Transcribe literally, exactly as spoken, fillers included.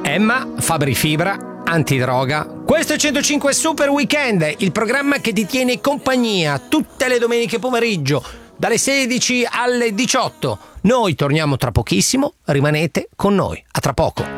Emma, Fabri Fibra, Antidroga. Questo è centocinque Super Weekend, il programma che ti tiene compagnia tutte le domeniche pomeriggio, dalle sedici alle diciotto. Noi torniamo tra pochissimo, rimanete con noi. A tra poco.